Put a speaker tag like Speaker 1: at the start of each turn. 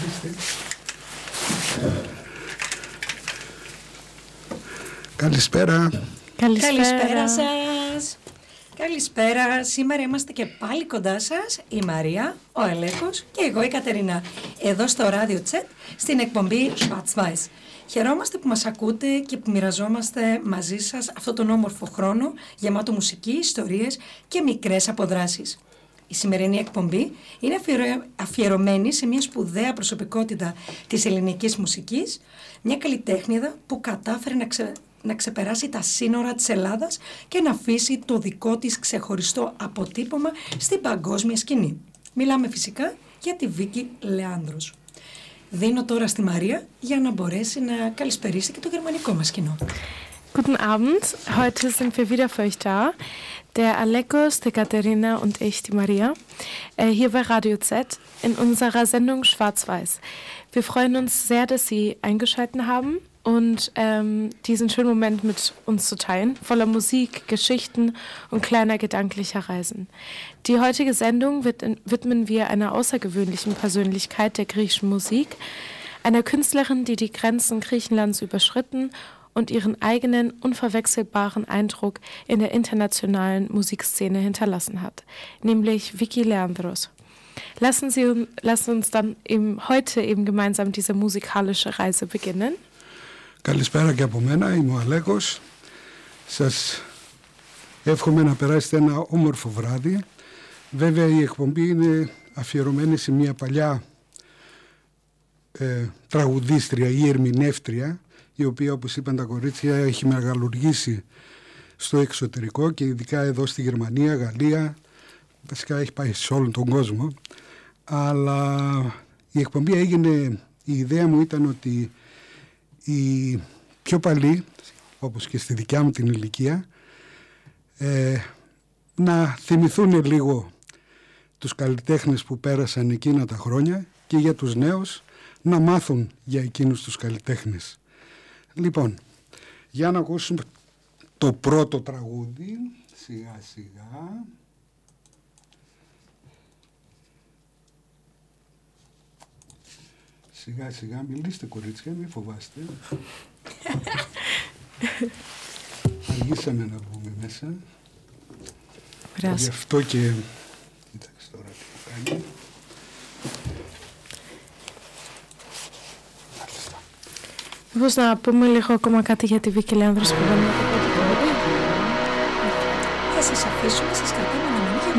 Speaker 1: Καλησπέρα.
Speaker 2: Καλησπέρα σας. Καλησπέρα. Σήμερα είμαστε και πάλι κοντά σας η Μαρία, ο Αλέκος και εγώ η Κατερίνα. Εδώ στο Radio Chat στην εκπομπή Schwarz-Weiß. Χαιρόμαστε που μας ακούτε και που μοιραζόμαστε μαζί σας αυτόν τον όμορφο χρόνο γεμάτο μουσική, ιστορίες και μικρές αποδράσεις. Η σημερινή εκπομπή είναι αφιερωμένη σε μια σπουδαία προσωπικότητα της ελληνικής μουσικής, μια καλλιτέχνηδα που κατάφερε να ξεπεράσει τα σύνορα της Ελλάδας και να αφήσει το δικό της ξεχωριστό αποτύπωμα στην παγκόσμια σκηνή. Μιλάμε φυσικά για τη Βίκη Λεάνδρος. Δίνω τώρα στη Μαρία για να μπορέσει να καλησπερίσει και το γερμανικό μας κοινό.
Speaker 3: Guten Abend, heute sind wir wieder für euch da, der Alekos, die Katharina und ich, die Maria, hier bei Radio Z in unserer Sendung Schwarz-Weiß. Wir freuen uns sehr, dass Sie eingeschaltet haben und diesen schönen Moment mit uns zu teilen, voller Musik, Geschichten und kleiner gedanklicher Reisen. Die heutige Sendung widmen wir einer außergewöhnlichen Persönlichkeit der griechischen Musik, einer Künstlerin, die die Grenzen Griechenlands überschritten und ihren eigenen, unverwechselbaren Eindruck in der internationalen Musikszene hinterlassen hat, nämlich Viki Leandros. Lassen uns dann heute gemeinsam diese musikalische Reise beginnen.
Speaker 1: Καλησπέρα και από μένα, είμαι ο Αλέκος. Σας εύχομαι να περάσετε ένα όμορφο βράδυ. Βέβαια η εκπομπή είναι αφιερωμένη σε μια παλιά τραγουδίστρια ή ερμηνεύτρια, η οποία, όπως είπαν τα κορίτσια, έχει μεγαλουργήσει στο εξωτερικό και ειδικά εδώ στη Γερμανία, Γαλλία, βασικά έχει πάει σε όλον τον κόσμο. Αλλά η εκπομπή έγινε, η ιδέα μου ήταν ότι οι πιο παλιοί, όπως και στη δικιά μου την ηλικία, να θυμηθούν λίγο τους καλλιτέχνες που πέρασαν εκείνα τα χρόνια και για τους νέους να μάθουν για εκείνους τους καλλιτέχνες. Λοιπόν, για να ακούσουμε το πρώτο τραγούδι, σιγά σιγά. Σιγά σιγά, μιλήστε κορίτσια, μην φοβάστε. Αργήσαμε να μπούμε μέσα. Γι' αυτό και... Κοίταξε τώρα τι θα κάνει.
Speaker 3: Μήπως να πούμε λίγο ακόμα κάτι για τη Βίκη Λεάνδρος που δεν είναι.
Speaker 2: Θα σας αφήσουμε, σας κρατάμε